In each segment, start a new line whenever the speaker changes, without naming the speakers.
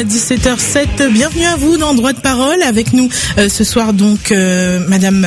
17h07. Bienvenue à vous dans Droit de Parole. Avec nous ce soir donc Madame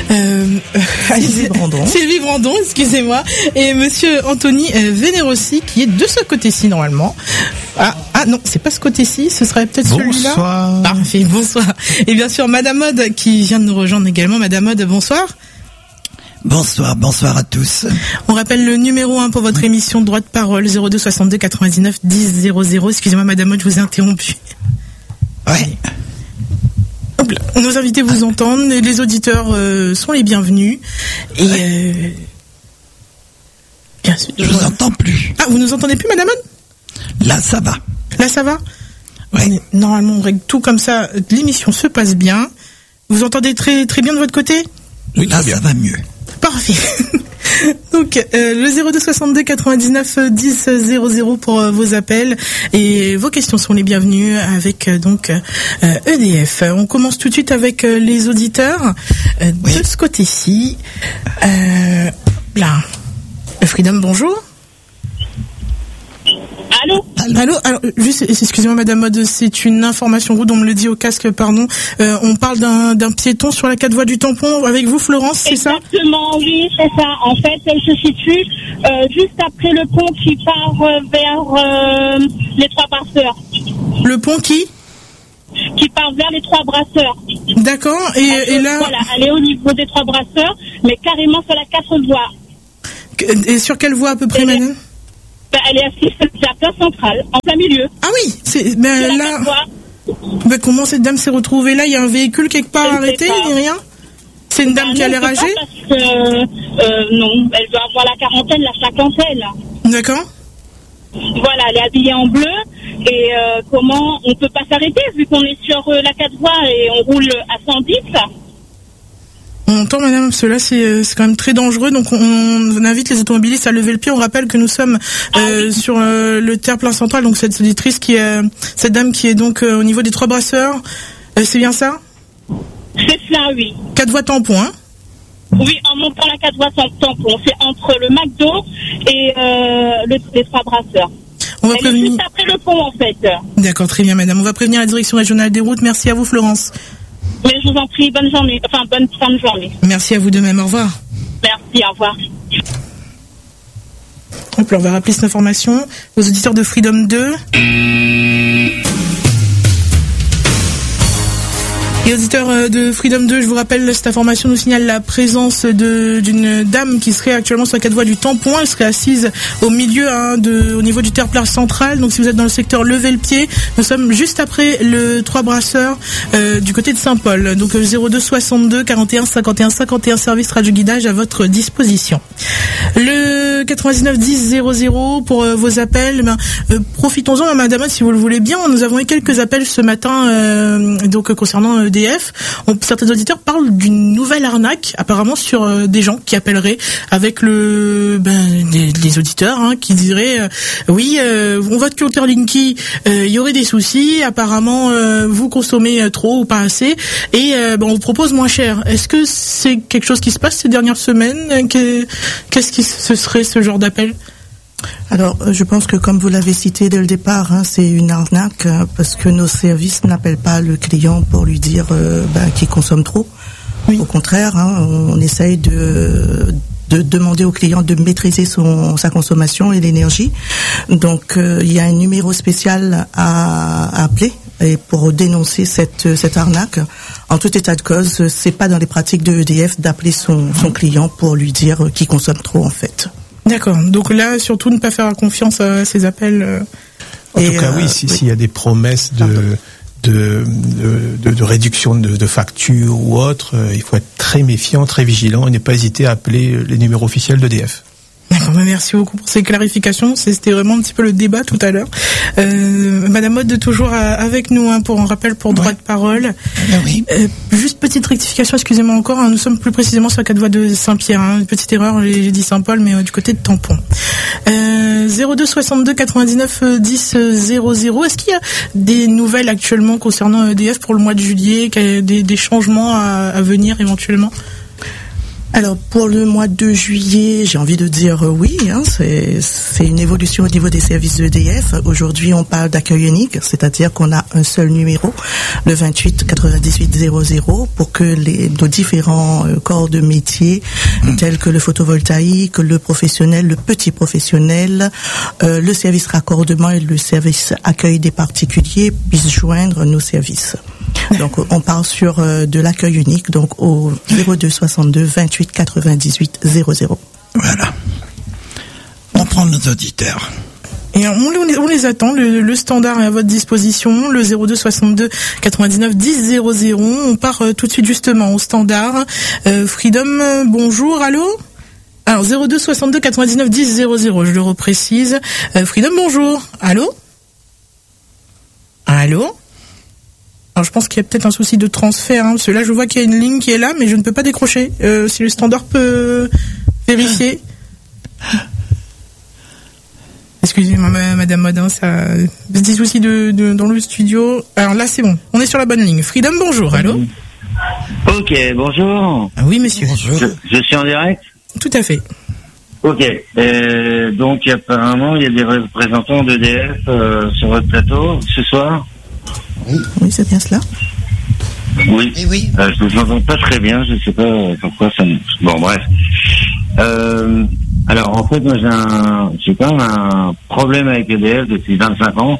Sylvie Brandon, excusez-moi, et Monsieur Anthony Vénérossi qui est de ce côté-ci normalement. Ah non, c'est pas ce côté-ci, ce serait peut-être celui-là.
Bonsoir.
Parfait, bonsoir. Et bien sûr Madame Aude qui vient de nous rejoindre également. Madame Aude, bonsoir.
Bonsoir à tous.
On rappelle le numéro 1 pour votre émission Droit de Parole, 02 62 99 10 00. Excusez-moi Madame Aude, je vous ai interrompu.
Ouais.
Hop là. Nos invités vous entendent, et les auditeurs sont les bienvenus. Et bien sûr,
je vous entends plus.
Ah, vous nous entendez plus Madame Aude ?
Là ça va.
Là ça va ?
Ouais.
Normalement on règle tout comme ça, l'émission se passe bien. Vous entendez très très bien de votre côté ?
Oui, là ça va mieux.
Parfait. Donc le 02 62 99 10 00 pour vos appels et vos questions sont les bienvenues avec donc EDF. On commence tout de suite avec les auditeurs de ce côté-ci. Là, Freedom, bonjour. Allô. Alors, juste, excusez-moi, Madame Mode, c'est une information route, on me le dit au casque, pardon. On parle d'un piéton sur la 4 voies du tampon avec vous, Florence, c'est ça ?
Exactement, oui, c'est ça. En fait, elle se situe juste après le pont qui part vers les Trois Brasseurs.
Le pont qui
part vers les Trois Brasseurs.
D'accord, et là...
Voilà, elle est au niveau des Trois Brasseurs, mais carrément sur la 4 voies.
Et sur quelle voie à peu près, madame ?
Elle est assise sur la place centrale, en plein milieu.
Ah oui, là. Comment cette dame s'est retrouvée là ? Il y a un véhicule quelque part arrêté, il n'y a rien ? C'est une dame qui a l'air âgée ?
Non, elle doit avoir la quarantaine, la cinquantaine.
D'accord.
Voilà, elle est habillée en bleu. Et comment on peut pas s'arrêter vu qu'on est sur la 4 voies et on roule à 110 ?
On entend, madame, parce que là, c'est quand même très dangereux. Donc, on invite les automobilistes à lever le pied. On rappelle que nous sommes sur le terre-plein central. Donc, cette auditrice cette dame qui est donc au niveau des Trois Brasseurs. C'est bien ça ?
C'est ça, oui.
4 voies tampon, hein ?
Oui, en montant la 4 voies tampon. C'est entre le McDo et les Trois Brasseurs. Elle est juste après le pont, en fait.
D'accord, très bien, madame. On va prévenir la direction régionale des routes. Merci à vous, Florence.
Mais je vous en prie, bonne journée, bonne fin de journée.
Merci à vous de même, au revoir.
Merci, au revoir.
Hop là, on va rappeler cette information aux auditeurs de Freedom 2. Et auditeurs de Freedom 2, je vous rappelle, cette information nous signale la présence d'une dame qui serait actuellement sur la 4 voies du tampon. Elle serait assise au milieu, au niveau du terre-plein central. Donc si vous êtes dans le secteur, levez le pied. Nous sommes juste après le Trois Brasseurs du côté de Saint-Paul. Donc 02 62 41 51 51, service radio guidage à votre disposition. Le 99 10 00 pour vos appels. Profitons-en, madame, si vous le voulez bien. Nous avons eu quelques appels ce matin donc concernant EDF. Certains auditeurs parlent d'une nouvelle arnaque apparemment sur des gens qui appelleraient avec des auditeurs qui diraient oui, on vote contre Linky, il y aurait des soucis, apparemment vous consommez trop ou pas assez et on vous propose moins cher. Est-ce que c'est quelque chose qui se passe ces dernières semaines ? Qu'est-ce qui ce serait ce genre d'appel ?
Alors, je pense que comme vous l'avez cité dès le départ, c'est une arnaque parce que nos services n'appellent pas le client pour lui dire qu'il consomme trop. Oui. Au contraire, on essaye de demander au client de maîtriser sa consommation et l'énergie. Donc, il y a un numéro spécial à appeler et pour dénoncer cette arnaque. En tout état de cause, c'est pas dans les pratiques de EDF d'appeler son client pour lui dire qu'il consomme trop en fait.
D'accord. Donc là, surtout ne pas faire confiance à ces appels.
En tout cas, oui, s'il y a des promesses de réduction de factures ou autre, il faut être très méfiant, très vigilant et ne pas hésiter à appeler les numéros officiels d'EDF.
D'accord, merci beaucoup pour ces clarifications. C'était vraiment un petit peu le débat tout à l'heure. Madame Mode, toujours avec nous pour un rappel pour droit de parole.
Oui.
Juste petite rectification, excusez-moi encore. Nous sommes plus précisément sur la 4 voies de Saint-Pierre. Une petite erreur, j'ai dit Saint-Paul, mais du côté de Tampon. 02 62 99 10 00. Est-ce qu'il y a des nouvelles actuellement concernant EDF pour le mois de juillet, des changements à venir éventuellement ?
Alors pour le mois de juillet, j'ai envie de dire oui, hein, c'est une évolution au niveau des services EDF. Aujourd'hui, on parle d'accueil unique, c'est-à-dire qu'on a un seul numéro, le 28 98 00, pour que nos différents corps de métier, tels que le photovoltaïque, le professionnel, le petit professionnel, le service raccordement et le service accueil des particuliers puissent joindre nos services. Donc on part sur de l'accueil unique, donc au 02 62 28 98 00.
Voilà. On prend nos auditeurs.
Et on les attend, le standard est à votre disposition, le 02 62 99 10 00. On part tout de suite justement au standard. Freedom, bonjour, allô? Alors 02 62 99 10 00, je le reprécise. Freedom, bonjour, allô? Allô? Alors je pense qu'il y a peut-être un souci de transfert, hein, parce que là je vois qu'il y a une ligne qui est là, mais je ne peux pas décrocher. Si le standard peut vérifier. Excusez-moi, Madame Modin, ça des soucis dans le studio. Alors là c'est bon, on est sur la bonne ligne. Freedom, bonjour, allô?
Ok, bonjour.
Ah oui, monsieur.
Bonjour.
Je suis en direct?
Tout à fait.
Ok, donc apparemment il y a des représentants d'EDF sur votre plateau ce soir.
Oui, c'est bien cela.
Oui.
Et oui.
Je ne vous entends pas très bien, je ne sais pas pourquoi ça me... Bon, bref. Alors, en fait, moi, j'ai quand même un problème avec EDF depuis 25 ans.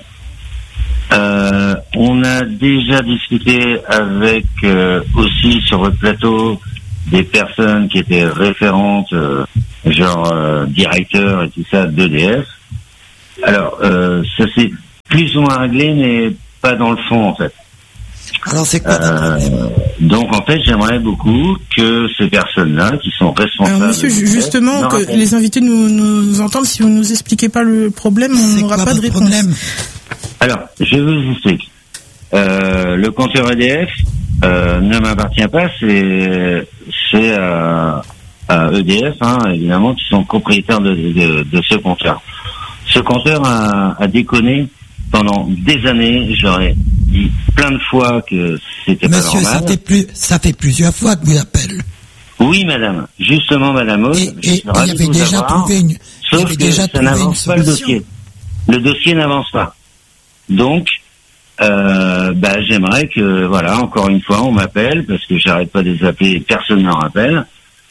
On a déjà discuté avec aussi sur votre plateau des personnes qui étaient référentes, genre directeur et tout ça d'EDF. Alors, ça s'est plus ou moins réglé, mais pas dans le fond, en fait.
Alors, c'est quoi le problème?
Donc, en fait, j'aimerais beaucoup que ces personnes-là, qui sont responsables...
Alors, monsieur, justement, que les invités nous entendent, si vous ne nous expliquez pas le problème, on n'aura pas de réponse. Problème?
Alors, je vous explique. Le compteur EDF ne m'appartient pas, c'est à EDF, hein, évidemment, qui sont propriétaires de ce compteur. Ce compteur a déconné pendant des années. J'aurais dit plein de fois que c'était pas normal.
Monsieur, ça fait plusieurs fois que vous appelez.
Oui, madame. Justement, madame Aude.
Et il y avait déjà trouvé une...
Sauf que ça n'avance pas le dossier. Le dossier n'avance pas. Donc, j'aimerais que, voilà, encore une fois, on m'appelle, parce que j'arrête pas de les appeler, personne n'en rappelle,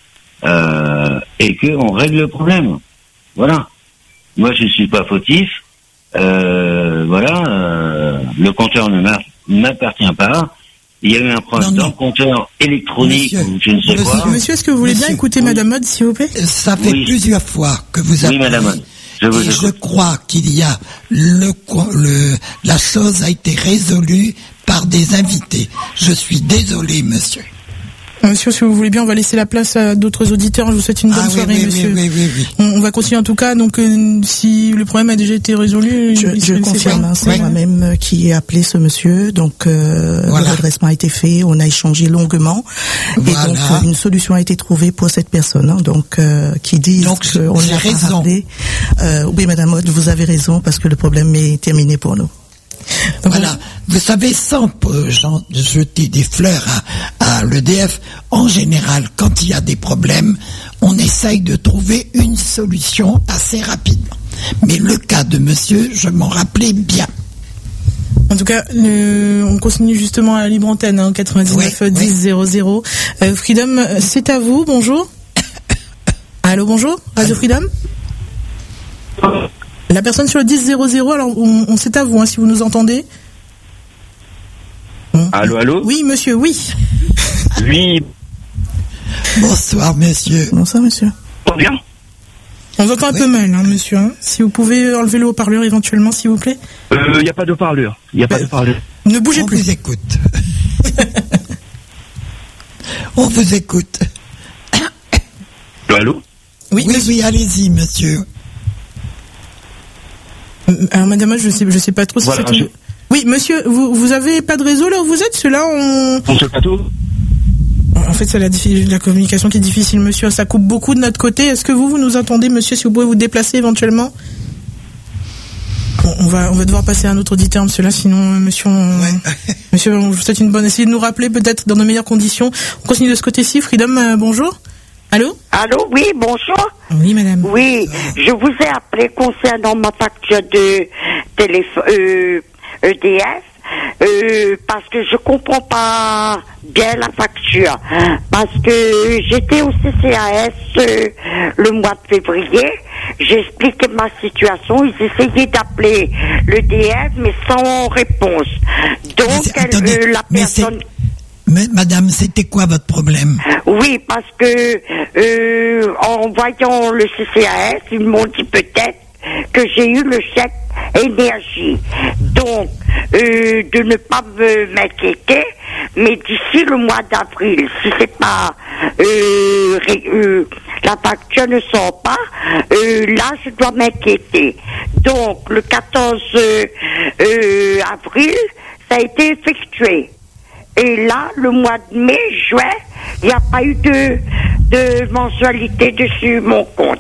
et qu'on règle le problème. Voilà. Moi, je suis pas fautif. Le compteur ne m'appartient pas. Il y a eu un problème dans le compteur électronique, ou je ne sais quoi.
Monsieur, est-ce que vous voulez bien écouter Madame Mode, s'il vous plaît?
Ça fait plusieurs fois que vous appelez.
Oui, Madame Mode.
Je crois qu'il y a la chose a été résolue par des invités. Je suis désolé, monsieur.
Monsieur, si vous voulez bien, on va laisser la place à d'autres auditeurs. Je vous souhaite une bonne soirée, monsieur.
Oui.
On va continuer en tout cas. Donc, si le problème a déjà été résolu,
je confirme. C'est moi-même qui ai appelé ce monsieur. Donc, le redressement a été fait. On a échangé longuement. Voilà. Et donc, une solution a été trouvée pour cette personne. Hein, donc, qui dit qu'on a raison. Oui, Madame Aude, vous avez raison parce que le problème est terminé pour nous.
Voilà, vous savez, sans jeter des fleurs à l'EDF, en général, quand il y a des problèmes, on essaye de trouver une solution assez rapidement. Mais le cas de monsieur, je m'en rappelais bien.
En tout cas, on continue justement à la libre antenne, hein, 99 10 00. Freedom, c'est à vous, bonjour. Allô, bonjour, Radio Freedom. La personne sur le 10-00, alors c'est à vous, hein, si vous nous entendez.
Allô?
Oui, monsieur, oui.
Oui.
Bonsoir, monsieur.
Bonsoir, monsieur.
Pas bien?
On vous entend un peu mal, hein, monsieur. Hein. Si vous pouvez enlever le haut-parleur éventuellement, s'il vous plaît.
Il n'y a pas de haut-parleur.
Ne bougez plus.
On vous écoute. On vous écoute.
Allô?
Oui, allez-y, monsieur.
Alors, madame, je sais pas trop si c'est... Oui, monsieur, vous avez pas de réseau là où vous êtes? Cela,
On se plateau?
En fait, c'est la communication qui est difficile, monsieur. Ça coupe beaucoup de notre côté. Est-ce que vous nous entendez, monsieur? Si vous pouvez vous déplacer éventuellement? Bon, on va devoir passer à un autre auditeur, monsieur, là, sinon, monsieur, monsieur, je vous souhaite une bonne... Essayez de nous rappeler peut-être dans de meilleures conditions. On continue de ce côté-ci. Freedom, bonjour. Allô?
Allô, oui, bonjour.
Oui, madame.
Oui, je vous ai appelé concernant ma facture de téléphone EDF. Parce que je comprends pas bien la facture, parce que j'étais au CCAS le mois de février, j'ai expliqué ma situation, ils essayaient d'appeler l'EDF mais sans réponse. Donc la personne...
Mais madame, c'était quoi votre problème?
Oui, parce que en voyant le CCAS, ils m'ont dit peut-être que j'ai eu le chèque énergie. Donc, de ne pas m'inquiéter, mais d'ici le mois d'avril, si c'est pas la facture ne sort pas, là je dois m'inquiéter. Donc, le 14 avril, ça a été effectué. Et là, le mois de mai, juin, il n'y a pas eu de mensualité dessus mon compte.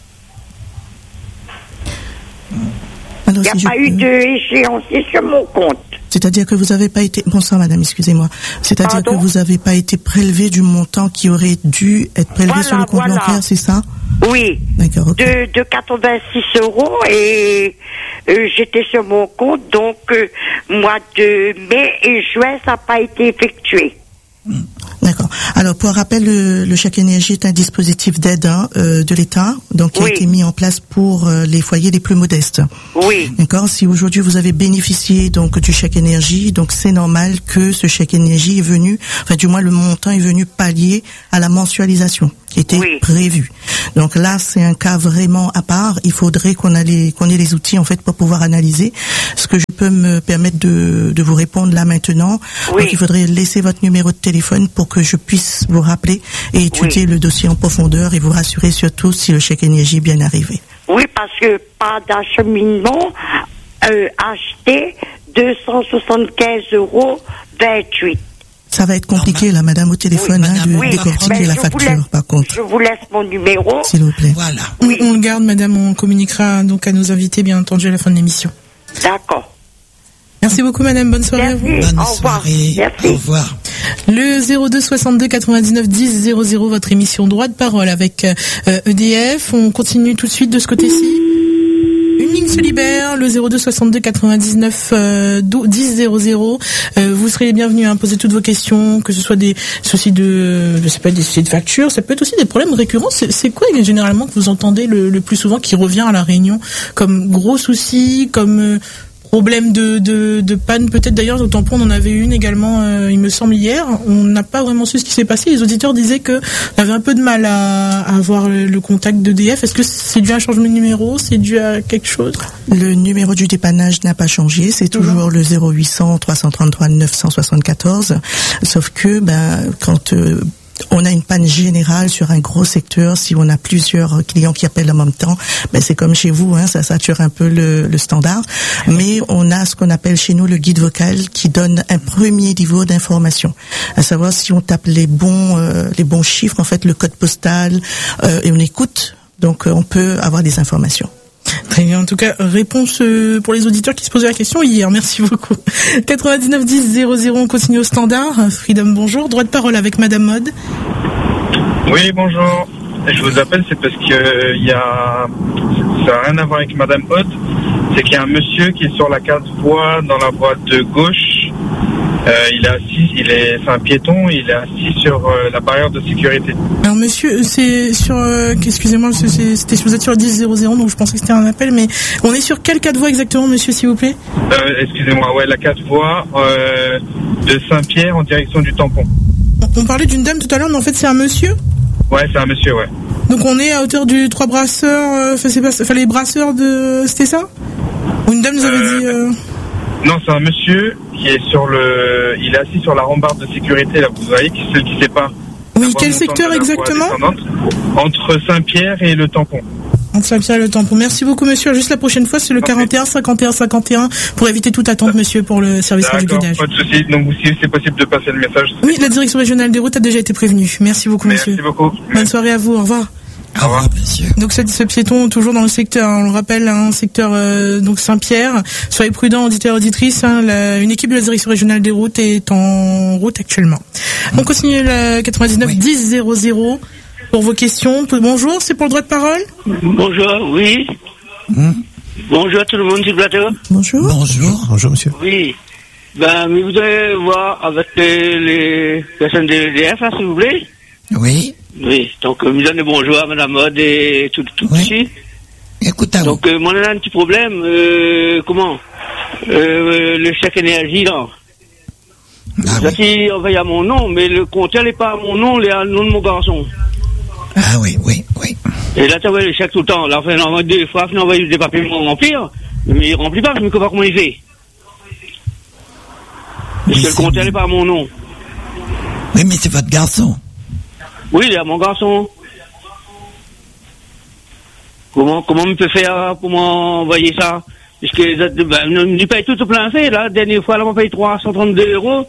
Il n'y a pas eu d'échéancier sur mon compte.
C'est-à-dire que vous n'avez pas été... Bonsoir madame, excusez-moi. C'est-à-dire que vous n'avez pas été prélevé du montant qui aurait dû être prélevé sur le compte bancaire, c'est ça?
Oui.
D'accord, ok.
De 86 € et j'étais sur mon compte, donc mois de mai et juin, ça n'a pas été effectué.
D'accord. Alors, pour rappel, le chèque énergie est un dispositif d'aide de l'État, donc qui a été mis en place pour les foyers les plus modestes.
Oui.
D'accord. Si aujourd'hui vous avez bénéficié donc du chèque énergie, donc c'est normal que ce chèque énergie est venu, enfin du moins le montant est venu pallier à la mensualisation qui était prévue. Donc là, c'est un cas vraiment à part. Il faudrait qu'on ait les outils en fait pour pouvoir analyser. Ce que je peux me permettre de vous répondre là maintenant. Donc il faudrait laisser votre numéro de téléphone pour que je puisse vous rappeler et étudier le dossier en profondeur et vous rassurer surtout si le chèque énergie est bien arrivé.
Oui, parce que pas d'acheminement, acheté 275,28 €.
Ça va être compliqué, là, madame, au téléphone, de décortiquer la facture, par contre.
Je vous laisse mon numéro.
S'il vous plaît.
Voilà.
Oui, on le garde, madame, on communiquera donc à nos invités, bien entendu, à la fin de l'émission.
D'accord.
Merci beaucoup, madame. Bonne soirée à vous.
Bonne soirée.
Merci.
Au revoir.
Le 02 62 99 10 00, votre émission Droit de parole avec EDF. On continue tout de suite de ce côté-ci. Une ligne se libère, le 02 62 99 10 00. Vous serez les bienvenus à poser toutes vos questions, que ce soit des soucis ça peut être des soucis de facture, ça peut être aussi des problèmes récurrents. C'est quoi généralement que vous entendez le plus souvent qui revient à la Réunion comme gros soucis, comme problème de panne peut-être? D'ailleurs au tampon on en avait une également il me semble hier, on n'a pas vraiment su ce qui s'est passé. Les auditeurs disaient que on avait un peu de mal à avoir le contact d'EDF. Est-ce que c'est dû à un changement de numéro, c'est dû à quelque chose?
Le numéro du dépannage n'a pas changé, c'est toujours le 0800 333 974, sauf que quand on a une panne générale sur un gros secteur, si on a plusieurs clients qui appellent en même temps, c'est comme chez vous, ça sature un peu le standard. Mais on a ce qu'on appelle chez nous le guide vocal qui donne un premier niveau d'information. À savoir si on tape les bons chiffres, en fait, le code postal, et on écoute, donc on peut avoir des informations.
Très bien. En tout cas, réponse pour les auditeurs qui se posaient la question hier. Merci beaucoup. 99 10 00, on continue au standard. Freedom, bonjour. Droit de parole avec Madame Mode.
Oui, bonjour. Je vous appelle, c'est parce que ça n'a rien à voir avec Madame Mode. C'est qu'il y a un monsieur qui est sur la 4 voies dans la voie de gauche. Il est assis, c'est un piéton, il est assis sur la barrière de sécurité.
Alors monsieur, c'est sur, excusez-moi, vous êtes sur 10-0-0, donc je pensais que c'était un appel, mais on est sur quel 4 voies exactement, monsieur, s'il vous plaît?
Excusez-moi, la 4 voies de Saint-Pierre en direction du tampon.
On parlait d'une dame tout à l'heure, mais en fait c'est un monsieur?
Ouais, c'est un monsieur, ouais.
Donc on est à hauteur du 3 brasseurs, les brasseurs de... C'était ça? Ou une dame nous avait dit...
Non, c'est un monsieur qui est il est assis sur la rambarde de sécurité, là, vous voyez, celle qui sépare.
Oui, quel secteur exactement?
Entre Saint-Pierre et le tampon.
Entre Saint-Pierre et le tampon. Merci beaucoup, monsieur. Juste la prochaine fois, c'est le 41 51 51 pour éviter toute attente, monsieur, pour le service du guidage.
Pas de souci. Donc, si c'est possible de passer le message.
Oui, la direction régionale des routes a déjà été prévenue. Merci beaucoup, monsieur.
Merci beaucoup.
Bonne soirée à vous. Au revoir.
Au revoir, monsieur.
Donc ce piéton toujours dans le secteur, on le rappelle, secteur donc Saint-Pierre. Soyez prudents, auditeurs, auditrices. Une équipe de la direction régionale des routes est en route actuellement. On continue le 99 10 00. pour vos questions. Bonjour, c'est pour le droit de parole.
Bonjour, oui. Bonjour à tout le monde sur le plateau.
Bonjour.
Bonjour, monsieur.
Oui. Mais vous allez voir avec les personnes de l'EDF, là, s'il vous plaît.
Oui.
Oui. Donc, vous donnez bonjour à Madame Mode et tout ici.
Écoute,
donc, moi, on a un petit problème. Le chèque énergie, là. On va y à mon nom, mais le compteur n'est pas à mon nom, il est à le nom de mon garçon.
Ah oui.
Et là, tu vois le chèque tout le temps. Là, on envoie 2 fois, on envoie des papiers pour remplir, mais il ne remplit pas, je ne sais pas comment il fait. Parce que le compteur n'est pas à mon nom.
Oui, mais c'est votre garçon.
Oui, il est à mon garçon. Comment on peut faire pour m'envoyer ça? Parce que nous payons tout au plein fait, là. La dernière fois, là, on paye 332 €.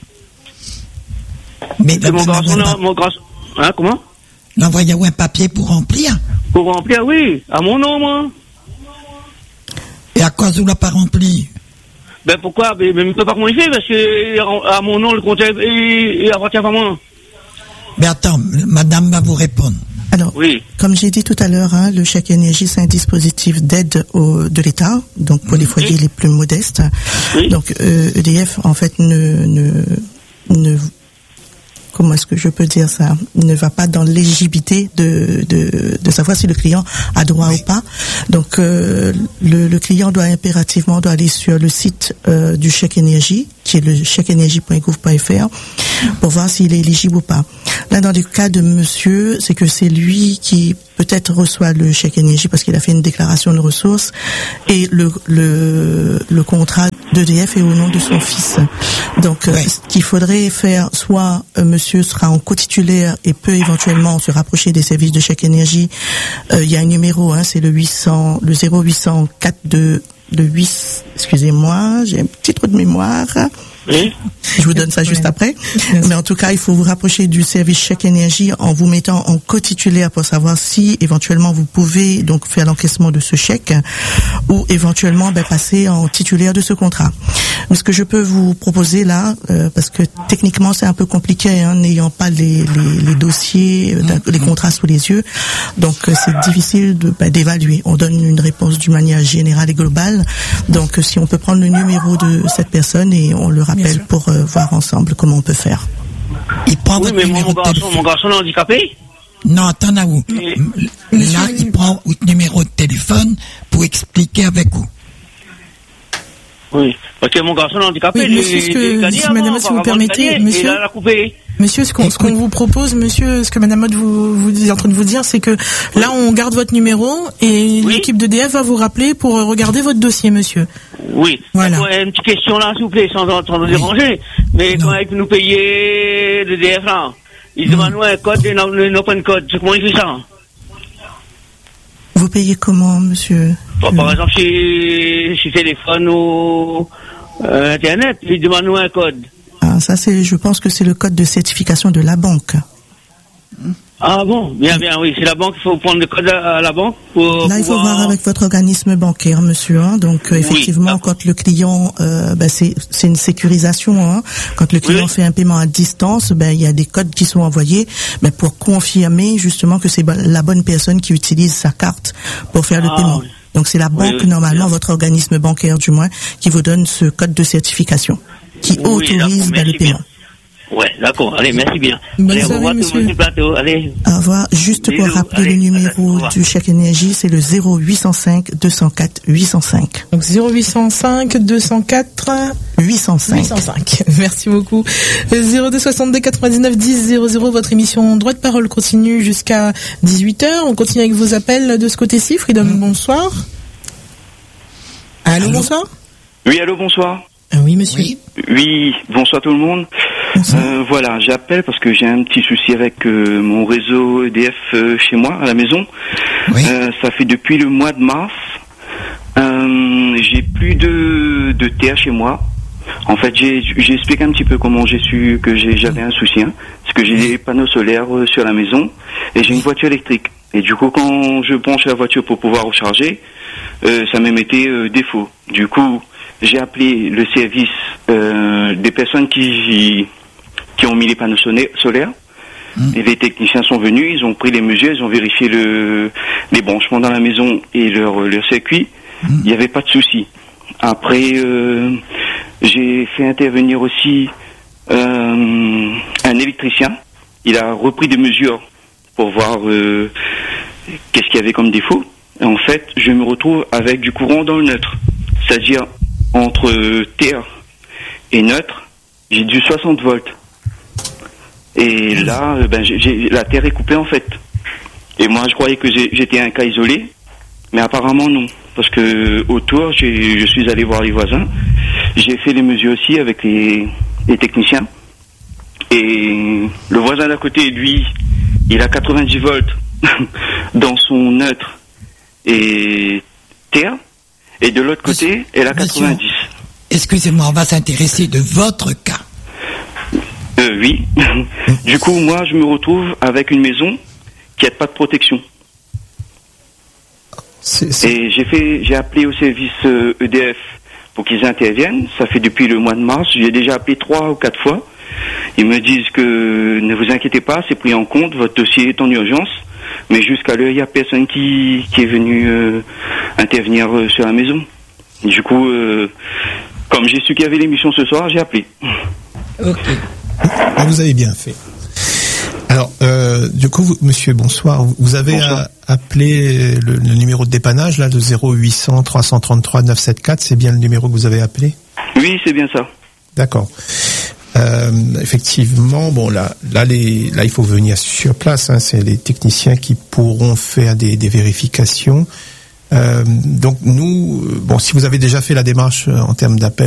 Mais
mon garçon, hein, comment?
L'envoyez-vous un papier pour remplir?
Pour remplir, oui. À mon nom, moi.
Et à cause où l'a pas rempli?
Ben pourquoi? Mais je ne peux pas comment il fait, parce que à mon nom, le compteur, il appartient pas à moi.
Mais attends, madame va vous répondre.
Alors, comme j'ai dit tout à l'heure, le chèque énergie, c'est un dispositif d'aide de l'État, donc pour les foyers les plus modestes. Donc, EDF, en fait, comment est-ce que je peux dire ça, ne va pas dans l'éligibilité de savoir si le client a droit ou pas. Donc le client doit impérativement aller sur le site du chèque énergie, qui est le chèqueenergie.gouv.fr, pour voir s'il est éligible ou pas. Là, dans le cas de monsieur, c'est que c'est lui qui peut-être reçoit le chèque énergie parce qu'il a fait une déclaration de ressources, et le contrat d'EDF est au nom de son fils. Donc, ce qu'il faudrait faire, soit monsieur sera en co-titulaire et peut éventuellement se rapprocher des services de chèque énergie. Il y a un numéro, c'est le 0804 excusez-moi, j'ai un petit trou de mémoire.
Oui.
Je vous donne ça juste après. Mais en tout cas, il faut vous rapprocher du service chèque énergie en vous mettant en co-titulaire pour savoir si éventuellement vous pouvez donc faire l'encaissement de ce chèque ou éventuellement passer en titulaire de ce contrat. Donc, ce que je peux vous proposer là, parce que techniquement c'est un peu compliqué, n'ayant pas les dossiers, les contrats sous les yeux, donc c'est difficile d'évaluer. On donne une réponse d'une manière générale et globale. Donc, si on peut prendre le numéro de cette personne et on le rappelle pour voir ensemble comment on peut faire.
Il prend votre numéro de téléphone.
Mon garçon est handicapé?
Non, attends à vous. Là, il prend votre numéro de téléphone pour expliquer avec vous.
Oui, parce que mon garçon est handicapé.
Oui, monsieur, madame, si vous permettez, monsieur.
Il a coupé.
Monsieur, ce qu'on vous propose, monsieur, ce que madame Mode vous est en train de vous dire, c'est que là, on garde votre numéro et l'équipe d'EDF va vous rappeler pour regarder votre dossier, monsieur.
Oui.
Voilà.
Une petite question là, s'il vous plaît, sans nous déranger. Mais quand il nous payer l'EDF là, il demande nous un code et non pas un code. Comment il fait ça?
Vous payez comment, monsieur?
Par exemple, chez téléphone ou Internet, il demande nous un code.
Ah, ça je pense que c'est le code de certification de la banque.
Ah bon, bien, oui. C'est la banque, il faut prendre le code à la banque pour
là, il faut voir avec votre organisme bancaire, monsieur. Donc, effectivement, quand le client, c'est une sécurisation. Quand le client fait un paiement à distance, il y a des codes qui sont envoyés, pour confirmer justement que c'est la bonne personne qui utilise sa carte pour faire le paiement. Oui. Donc, c'est la banque, normalement, votre organisme bancaire du moins, qui vous donne ce code de certification, qui autorise le paiement.
Ouais, d'accord. Allez, merci bien.
Bonne soirée, monsieur.
Allez.
Au revoir. Juste pour rappeler le numéro du chèque énergie, c'est le 0805 204 805.
Donc 0805 204 805. Merci beaucoup. 02 62 99 10 00. Votre émission Droit de parole continue jusqu'à 18h. On continue avec vos appels de ce côté-ci. Freedom, bonsoir. Allô, bonsoir.
Oui, allô, bonsoir.
Oui, monsieur.
Oui, bonsoir tout le monde. Voilà, j'appelle parce que j'ai un petit souci avec mon réseau EDF chez moi, à la maison. Oui. Ça fait depuis le mois de mars. J'ai plus de terre chez moi. En fait, j'explique un petit peu comment j'ai su que j'avais un souci. Parce que j'ai des panneaux solaires sur la maison et j'ai une voiture électrique. Et du coup, quand je branche la voiture pour pouvoir recharger, ça m'émettait défaut. Du coup, j'ai appelé le service des personnes qui ont mis les panneaux solaires. Et les techniciens sont venus, ils ont pris les mesures, ils ont vérifié les branchements dans la maison et leur circuit. Il n'y avait pas de souci. Après, j'ai fait intervenir aussi un électricien. Il a repris des mesures pour voir qu'est-ce qu'il y avait comme défaut. Et en fait, je me retrouve avec du courant dans le neutre. C'est-à-dire, entre terre et neutre, j'ai du 60 volts. Et là, la terre est coupée en fait. Et moi, je croyais que j'étais un cas isolé, mais apparemment non. Parce que autour, je suis allé voir les voisins. J'ai fait les mesures aussi avec les techniciens. Et le voisin d'à côté, lui, il a 90 volts dans son neutre et terre. Et de l'autre côté, elle a 90.
Excusez-moi, on va s'intéresser de votre cas.
Oui. Du coup, moi, je me retrouve avec une maison qui n'a pas de protection. Et j'ai appelé au service EDF pour qu'ils interviennent. Ça fait depuis le mois de mars. J'ai déjà appelé 3 ou 4 fois. Ils me disent que ne vous inquiétez pas, c'est pris en compte, votre dossier est en urgence. Mais jusqu'à l'heure, il n'y a personne qui est venu intervenir sur la maison. Du coup, comme j'ai su qu'il y avait l'émission ce soir, j'ai appelé.
Ok.
Vous avez bien fait. Alors, du coup, monsieur, bonsoir. Vous avez appelé le numéro de dépannage là de 0800 333 974. C'est bien le numéro que vous avez appelé?
Oui, c'est bien ça.
D'accord. Effectivement, bon là, il faut venir sur place. Hein, c'est les techniciens qui pourront faire des vérifications. Donc nous, bon, si vous avez déjà fait la démarche en termes d'appel